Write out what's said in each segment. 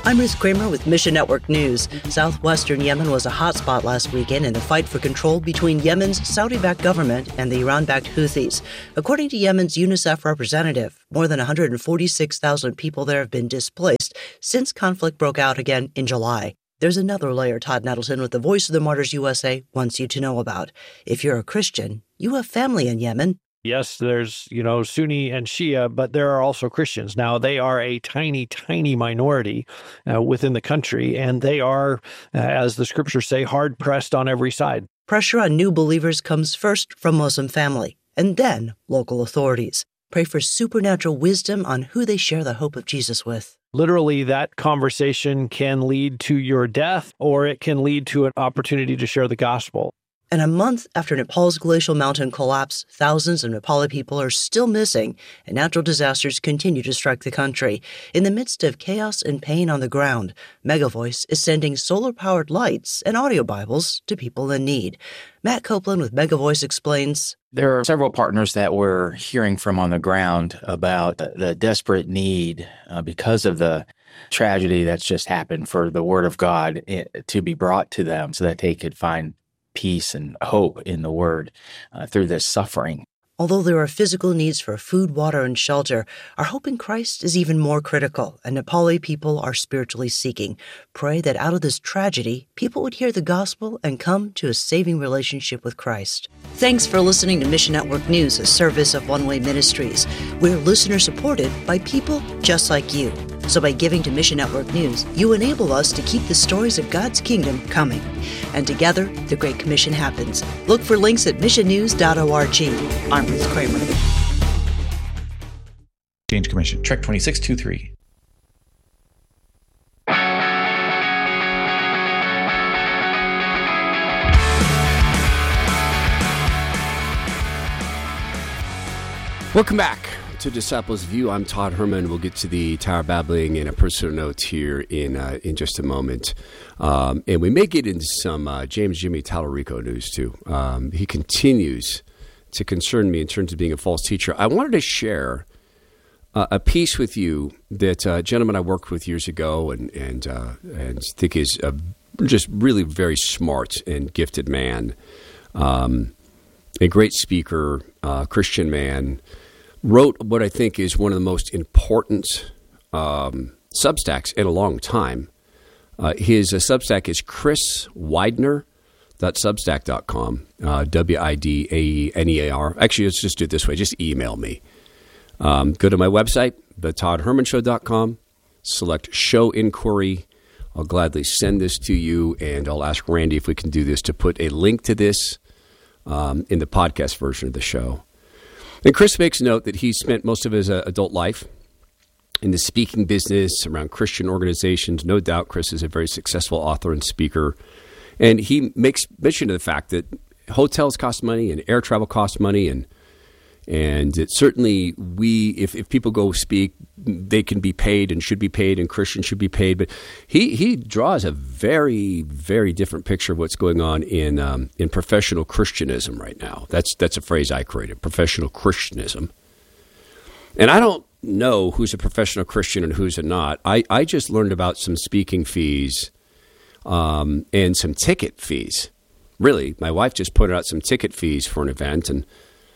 I'm Ruth Kramer with Mission Network News. Southwestern Yemen was a hotspot last weekend in the fight for control between Yemen's Saudi-backed government and the Iran-backed Houthis. According to Yemen's UNICEF representative, more than 146,000 people there have been displaced since conflict broke out again in July. There's another layer Todd Nettleton with the Voice of the Martyrs USA wants you to know about. If you're a Christian, you have family in Yemen. Yes, there's, Sunni and Shia, but there are also Christians. Now, they are a tiny, tiny minority within the country, and they are, as the scriptures say, hard-pressed on every side. Pressure on new believers comes first from Muslim family, and then local authorities. Pray for supernatural wisdom on who they share the hope of Jesus with. Literally, that conversation can lead to your death, or it can lead to an opportunity to share the gospel. And a month after Nepal's glacial mountain collapse, thousands of Nepali people are still missing, and natural disasters continue to strike the country. In the midst of chaos and pain on the ground, MegaVoice is sending solar-powered lights and audio Bibles to people in need. Matt Copeland with MegaVoice explains. There are several partners that we're hearing from on the ground about the desperate need because of the tragedy that's just happened for the Word of God to be brought to them so that they could find peace and hope in the Word through this suffering. Although there are physical needs for food, water, and shelter, our hope in Christ is even more critical, and Nepali people are spiritually seeking. Pray that out of this tragedy, people would hear the gospel and come to a saving relationship with Christ. Thanks for listening to Mission Network News, a service of One Way Ministries. We're listener-supported by people just like you. So by giving to Mission Network News, you enable us to keep the stories of God's kingdom coming. And together, the Great Commission happens. Look for links at missionnews.org. I'm Ruth Kramer. Change Commission, Trek 2623. Welcome back to Disciples View. I'm Todd Herman. We'll get to the Tower Babbling and a personal note here in just a moment. And we may get into some James Jimmy Tallarico news, too. He continues to concern me in terms of being a false teacher. I wanted to share a piece with you that a gentleman I worked with years ago and think is just really very smart and gifted man, a great speaker, Christian man, wrote what I think is one of the most important Substacks in a long time. His Substack is chriswidener.substack.com, Widaener. Actually, let's just do it this way. Just email me. Go to my website, thetoddhermanshow.com, select Show Inquiry. I'll gladly send this to you, and I'll ask Randy if we can do this to put a link to this in the podcast version of the show. And Chris makes note that he spent most of his adult life in the speaking business around Christian organizations. No doubt Chris is a very successful author and speaker. And he makes mention of the fact that hotels cost money and air travel costs money. And it certainly if people go speak, they can be paid and should be paid, and Christians should be paid. But he draws a very, very different picture of what's going on in professional Christianism right now. That's a phrase I created, professional Christianism. And I don't know who's a professional Christian and who's not. I just learned about some speaking fees and some ticket fees. Really, my wife just put out some ticket fees for an event, and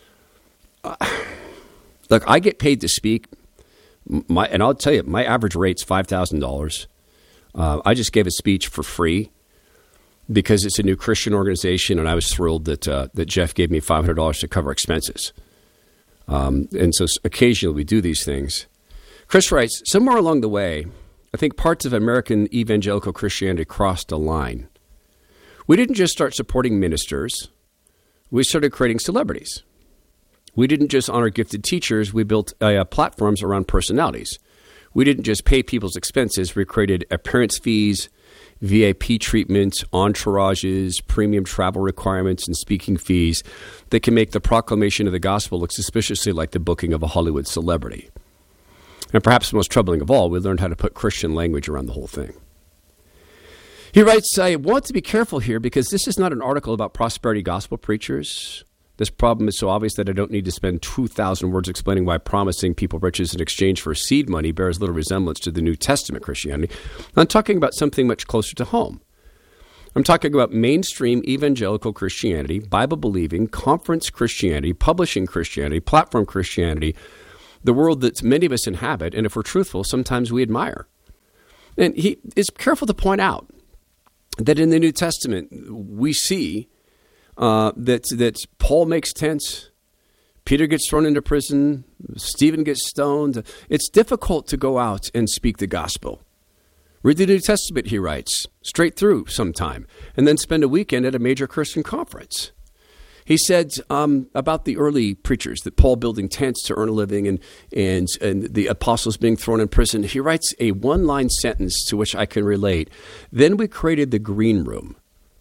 look, I get paid to speak, and I'll tell you, my average rate's $5,000. I just gave a speech for free because it's a new Christian organization, and I was thrilled that Jeff gave me $500 to cover expenses. And so occasionally we do these things. Chris writes, somewhere along the way, I think parts of American evangelical Christianity crossed a line. We didn't just start supporting ministers. We started creating celebrities. We didn't just honor gifted teachers. We built platforms around personalities. We didn't just pay people's expenses. We created appearance fees, VIP treatments, entourages, premium travel requirements, and speaking fees that can make the proclamation of the gospel look suspiciously like the booking of a Hollywood celebrity. And perhaps the most troubling of all, we learned how to put Christian language around the whole thing. He writes, I want to be careful here because this is not an article about prosperity gospel preachers. This problem is so obvious that I don't need to spend 2,000 words explaining why promising people riches in exchange for seed money bears little resemblance to the New Testament Christianity. I'm talking about something much closer to home. I'm talking about mainstream evangelical Christianity, Bible-believing, conference Christianity, publishing Christianity, platform Christianity, the world that many of us inhabit, and if we're truthful, sometimes we admire. And he is careful to point out that in the New Testament, we see that Paul makes tents, Peter gets thrown into prison, Stephen gets stoned. It's difficult to go out and speak the gospel. Read the New Testament, he writes, straight through sometime, and then spend a weekend at a major Christian conference. He said about the early preachers, that Paul building tents to earn a living and the apostles being thrown in prison. He writes a one-line sentence to which I can relate. Then we created the green room.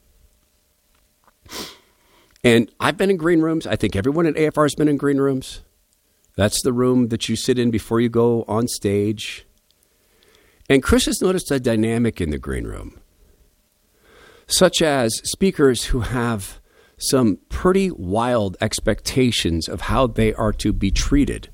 And I've been in green rooms. I think everyone at AFR has been in green rooms. That's the room that you sit in before you go on stage. And Chris has noticed a dynamic in the green room, such as speakers who have some pretty wild expectations of how they are to be treated.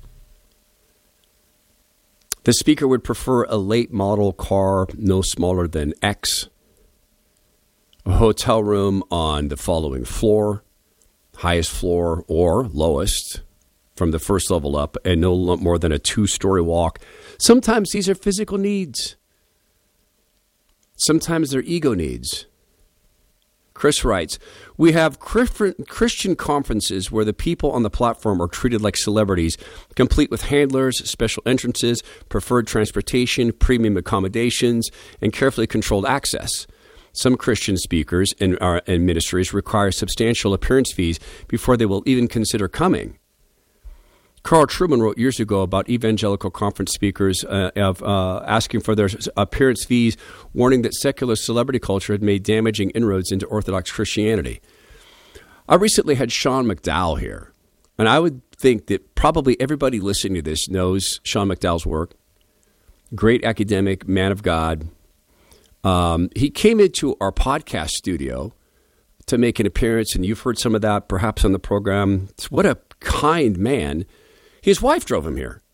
The speaker would prefer a late model car no smaller than X, a hotel room on the following floor, highest floor or lowest from the first level up, and no more than a 2-story walk. Sometimes these are physical needs. Sometimes they're ego needs. Chris writes, we have Christian conferences where the people on the platform are treated like celebrities, complete with handlers, special entrances, preferred transportation, premium accommodations, and carefully controlled access. Some Christian speakers and ministries require substantial appearance fees before they will even consider coming. Carl Trueman wrote years ago about evangelical conference speakers asking for their appearance fees, warning that secular celebrity culture had made damaging inroads into Orthodox Christianity. I recently had Sean McDowell here, and I would think that probably everybody listening to this knows Sean McDowell's work. Great academic, man of God. He came into our podcast studio to make an appearance, and you've heard some of that perhaps on the program. What a kind man. His wife drove him here.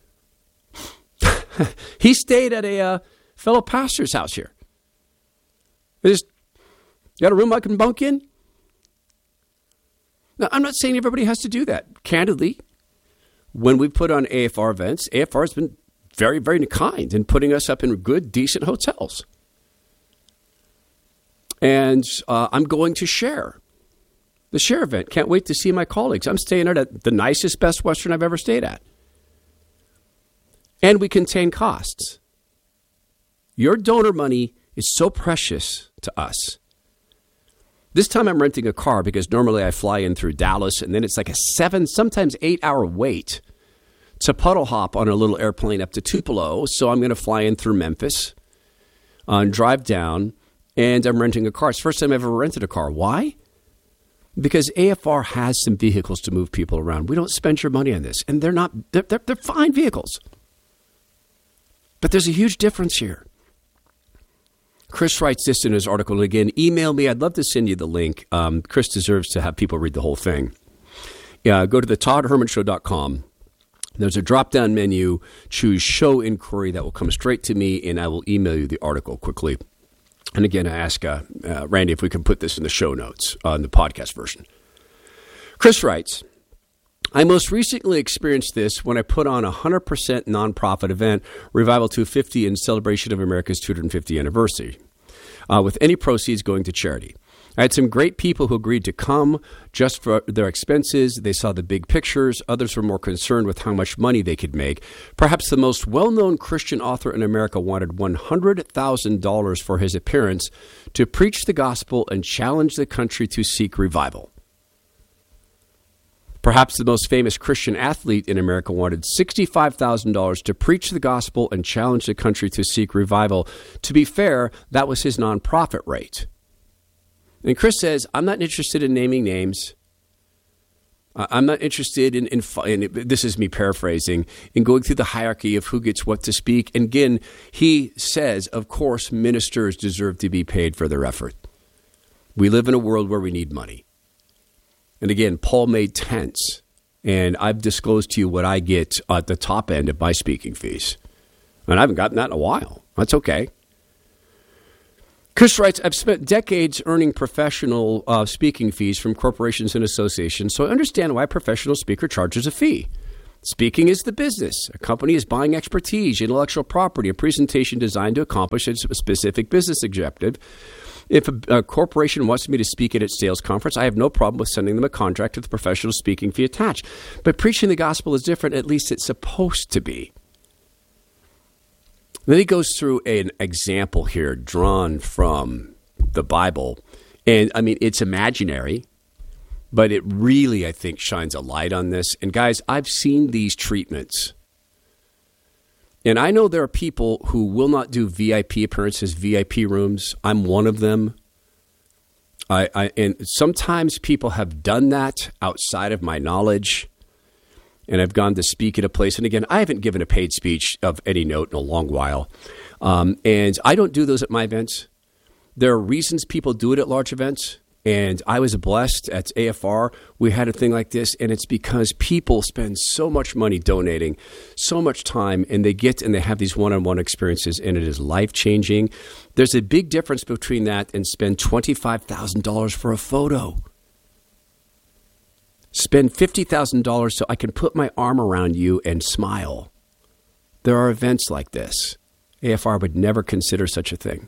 He stayed at a fellow pastor's house here. You got a room I can bunk in? Now, I'm not saying everybody has to do that. Candidly, when we put on AFR events, AFR has been very, very kind in putting us up in good, decent hotels. And I'm going to share the share event. Can't wait to see my colleagues. I'm staying at the nicest Best Western I've ever stayed at. And we contain costs. Your donor money is so precious to us. This time I'm renting a car because normally I fly in through Dallas, and then it's like a 7, sometimes 8-hour wait to puddle hop on a little airplane up to Tupelo. So I'm going to fly in through Memphis, drive down, and I'm renting a car. It's the first time I've ever rented a car. Why? Because AFR has some vehicles to move people around. We don't spend your money on this. And they're fine vehicles. But there's a huge difference here. Chris writes this in his article. And again, email me. I'd love to send you the link. Chris deserves to have people read the whole thing. Go to the ToddHermanShow.com. There's a drop-down menu. Choose Show Inquiry. That will come straight to me, and I will email you the article quickly. And again, I ask Randy if we can put this in the show notes on the podcast version. Chris writes, I most recently experienced this when I put on a 100% nonprofit event, Revival 250, in celebration of America's 250th anniversary, with any proceeds going to charity. I had some great people who agreed to come just for their expenses. They saw the big pictures. Others were more concerned with how much money they could make. Perhaps the most well-known Christian author in America wanted $100,000 for his appearance to preach the gospel and challenge the country to seek revival. Perhaps the most famous Christian athlete in America wanted $65,000 to preach the gospel and challenge the country to seek revival. To be fair, that was his nonprofit rate. And Chris says, I'm not interested in naming names. I'm not interested in this is me paraphrasing, in going through the hierarchy of who gets what to speak. And again, he says, of course, ministers deserve to be paid for their effort. We live in a world where we need money. And again, Paul made tents. And I've disclosed to you what I get at the top end of my speaking fees. And I haven't gotten that in a while. That's okay. Chris writes, I've spent decades earning professional speaking fees from corporations and associations, so I understand why a professional speaker charges a fee. Speaking is the business. A company is buying expertise, intellectual property, a presentation designed to accomplish a specific business objective. If a corporation wants me to speak at its sales conference, I have no problem with sending them a contract with a professional speaking fee attached. But preaching the gospel is different. At least it's supposed to be. Then he goes through an example here drawn from the Bible. And, I mean, it's imaginary, but it really, I think, shines a light on this. And, guys, I've seen these treatments. And I know there are people who will not do VIP appearances, VIP rooms. I'm one of them. And sometimes people have done that outside of my knowledge. And I've gone to speak at a place. And again, I haven't given a paid speech of any note in a long while. And I don't do those at my events. There are reasons people do it at large events. And I was blessed at AFR. We had a thing like this, and it's because people spend so much money donating, so much time, and they have these one-on-one experiences, and it is life-changing. There's a big difference between that and spend $25,000 for a photo. Spend $50,000 so I can put my arm around you and smile. There are events like this. AFR would never consider such a thing.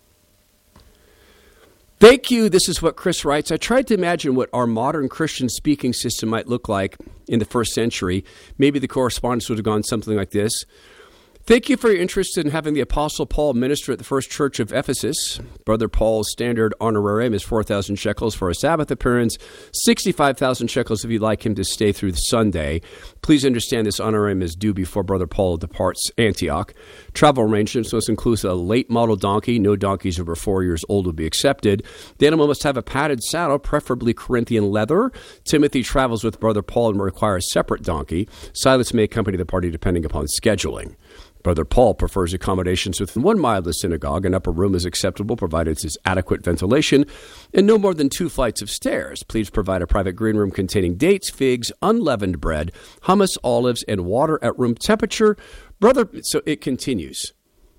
Thank you. This is what Chris writes. I tried to imagine what our modern Christian speaking system might look like in the first century. Maybe the correspondence would have gone something like this. Thank you for your interest in having the Apostle Paul minister at the First Church of Ephesus. Brother Paul's standard honorarium is 4,000 shekels for a Sabbath appearance, 65,000 shekels if you'd like him to stay through Sunday. Please understand this honorarium is due before Brother Paul departs Antioch. Travel arrangements must include a late model donkey. No donkeys over 4 years old will be accepted. The animal must have a padded saddle, preferably Corinthian leather. Timothy travels with Brother Paul and will require a separate donkey. Silas may accompany the party depending upon scheduling. Brother Paul prefers accommodations within 1 mile of the synagogue. An upper room is acceptable, provided there's adequate ventilation, and no more than 2 flights of stairs. Please provide a private green room containing dates, figs, unleavened bread, hummus, olives, and water at room temperature. So it continues.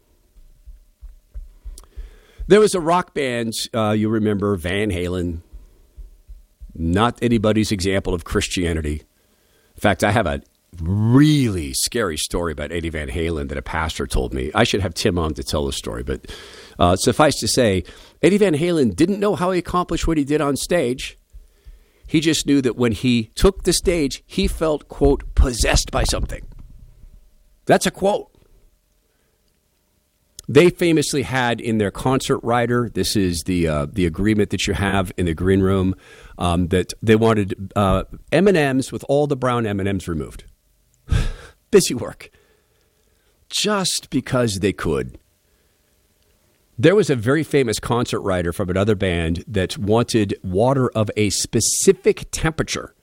There was a rock band, you remember, Van Halen. Not anybody's example of Christianity. In fact, I have a really scary story about Eddie Van Halen that a pastor told me. I should have Tim on to tell the story, but suffice to say, Eddie Van Halen didn't know how he accomplished what he did on stage. He just knew that when he took the stage, he felt, quote, possessed by something. That's a quote. They famously had in their concert rider, this is the agreement that you have in the green room, that they wanted M&Ms with all the brown M&Ms removed. Busy work. Just because they could. There was a very famous concert writer from another band that wanted water of a specific temperature.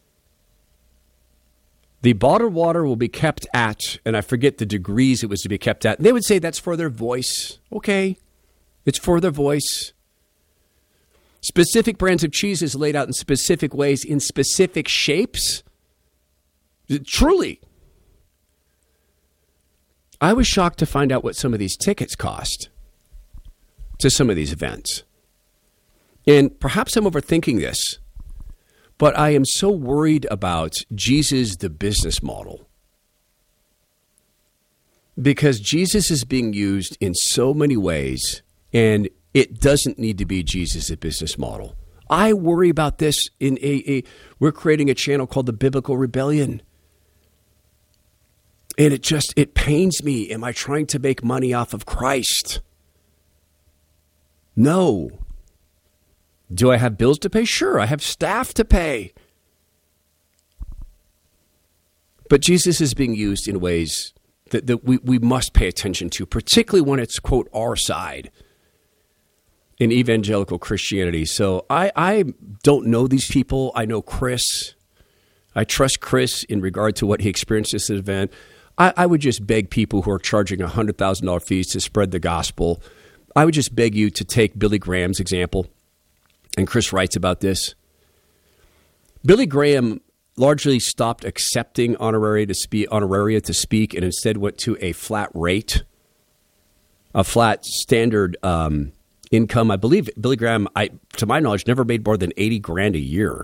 The bottled water will be kept at, and I forget the degrees it was to be kept at. They would say that's for their voice. Okay, it's for their voice. Specific brands of cheeses laid out in specific ways, in specific shapes. Truly. I was shocked to find out what some of these tickets cost to some of these events. And perhaps I'm overthinking this, but I am so worried about Jesus, the business model. Because Jesus is being used in so many ways, and it doesn't need to be Jesus, the business model. I worry about this in we're creating a channel called The Biblical Rebellion. And it pains me. Am I trying to make money off of Christ? No. Do I have bills to pay? Sure, I have staff to pay. But Jesus is being used in ways that we must pay attention to, particularly when it's, quote, our side in evangelical Christianity. So I don't know these people. I know Chris. I trust Chris in regard to what he experienced at this event. I would just beg people who are charging $100,000 fees to spread the gospel. I would just beg you to take Billy Graham's example. And Chris writes about this. Billy Graham largely stopped accepting honoraria to speak and instead went to a flat rate, a flat standard income. I believe Billy Graham, to my knowledge, never made more than $80,000 a year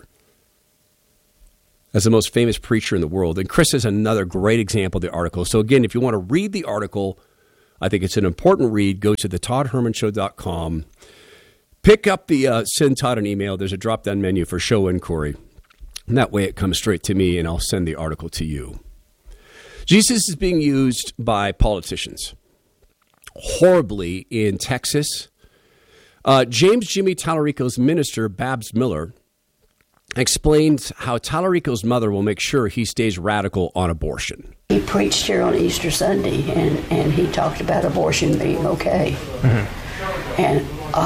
as the most famous preacher in the world. And Chris is another great example of the article. So again, if you want to read the article, I think it's an important read. Go to thetoddhermanshow.com. Pick up the send Todd an email. There's a drop-down menu for show inquiry. And that way it comes straight to me, and I'll send the article to you. Jesus is being used by politicians horribly in Texas. James Jimmy Tallarico's minister, Babs Miller, explains how Tallarico's mother will make sure he stays radical on abortion. He preached here on Easter Sunday, and he talked about abortion being okay. Mm-hmm. And,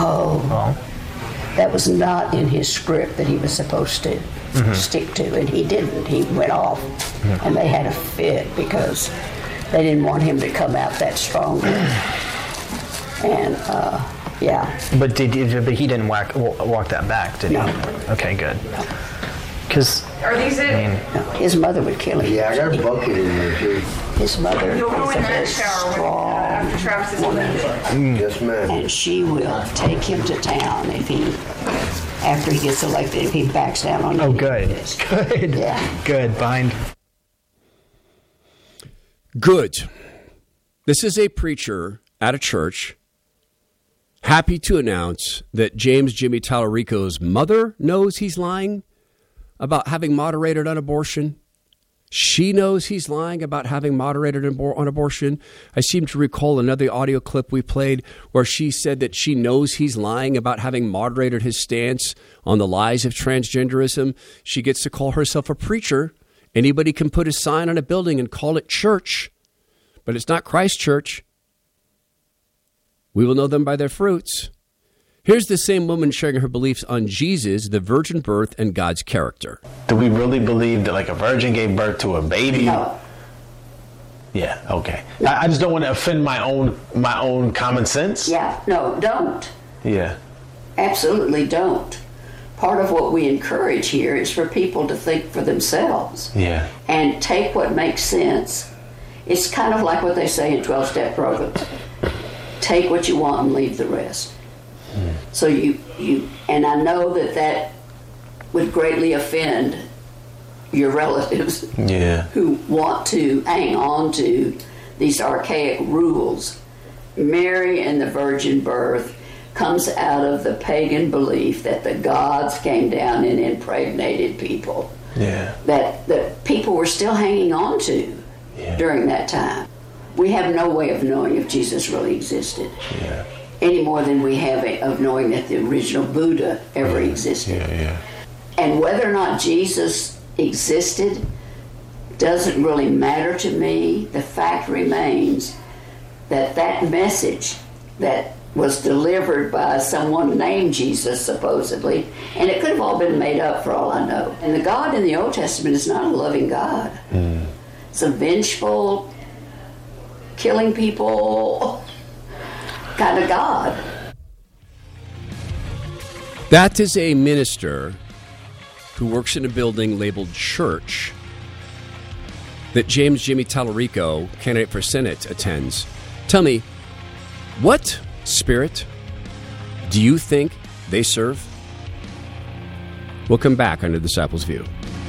that was not in his script that he was supposed to stick to, and he didn't. He went off, and they had a fit because they didn't want him to come out that strong. And, But he didn't walk that back, did he? No. Okay, good. Because are these it? No, his mother would kill him. Yeah, I got a bucket in there too. His mother is You'll go a in very that shower strong after Travis is woman. Yes, ma'am. And she will take him to town after he gets elected, if he backs down on oh, good. Good. Yeah. Good. Bind. Good. This is a preacher at a church happy to announce that James Jimmy Tallarico's mother knows he's lying about having moderated on abortion. She knows he's lying about having moderated on abortion. I seem to recall another audio clip we played where she said that she knows he's lying about having moderated his stance on the lies of transgenderism. She gets to call herself a preacher. Anybody can put a sign on a building and call it church, but it's not Christ Church. We will know them by their fruits. Here's the same woman sharing her beliefs on Jesus, the virgin birth, and God's character. Do we really believe that like a virgin gave birth to a baby? No. Yeah, okay. I just don't want to offend my own common sense. Yeah, no, don't. Yeah. Absolutely don't. Part of what we encourage here is for people to think for themselves. Yeah. And take what makes sense. It's kind of like what they say in 12-step programs. Take what you want and leave the rest. So you and I know that would greatly offend your relatives who want to hang on to these archaic rules. Mary and the virgin birth comes out of the pagan belief that the gods came down and impregnated people. Yeah. That people were still hanging on to during that time. We have no way of knowing if Jesus really existed. Yeah. Any more than we have of knowing that the original Buddha ever existed. Yeah. And whether or not Jesus existed doesn't really matter to me. The fact remains that message that was delivered by someone named Jesus, supposedly, and it could have all been made up for all I know. And the God in the Old Testament is not a loving God. It's a vengeful, killing people kind of God. That is a minister who works in a building labeled church that James Jimmy Tallarico, candidate for Senate, attends. Tell me, what spirit do you think they serve? We'll come back on The Disciples' View.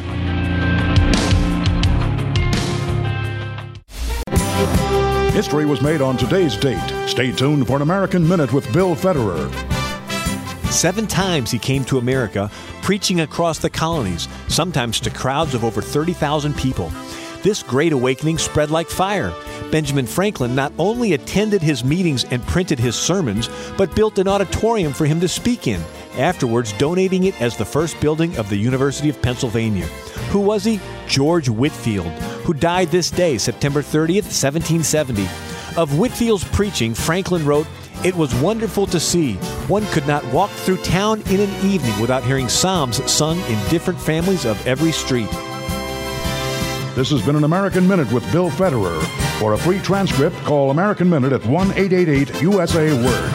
History was made on today's date. Stay tuned for an American Minute with Bill Federer. 7 times he came to America, preaching across the colonies, sometimes to crowds of over 30,000 people. This great awakening spread like fire. Benjamin Franklin not only attended his meetings and printed his sermons, but built an auditorium for him to speak in, afterwards donating it as the first building of the University of Pennsylvania. Who was he? George Whitefield, who died this day, September 30th, 1770. Of Whitefield's preaching, Franklin wrote, "It was wonderful to see. One could not walk through town in an evening without hearing psalms sung in different families of every street." This has been an American Minute with Bill Federer. For a free transcript, call American Minute at 1-888-USA-WORD.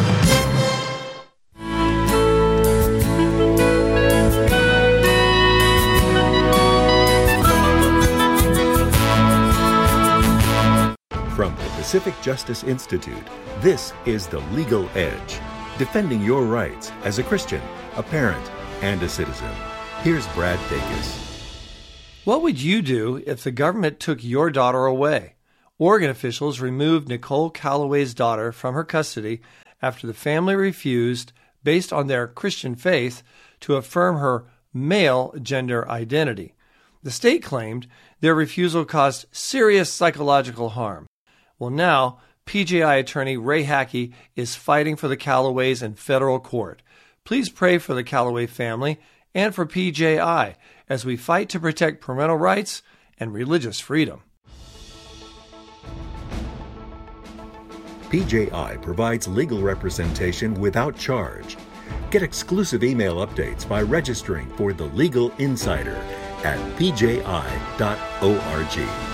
Pacific Justice Institute, this is The Legal Edge, defending your rights as a Christian, a parent, and a citizen. Here's Brad Dacus. What would you do if the government took your daughter away? Oregon officials removed Nicole Calloway's daughter from her custody after the family refused, based on their Christian faith, to affirm her male gender identity. The state claimed their refusal caused serious psychological harm. Well, now, PJI attorney Ray Hackey is fighting for the Callaways in federal court. Please pray for the Callaway family and for PJI as we fight to protect parental rights and religious freedom. PJI provides legal representation without charge. Get exclusive email updates by registering for The Legal Insider at pji.org.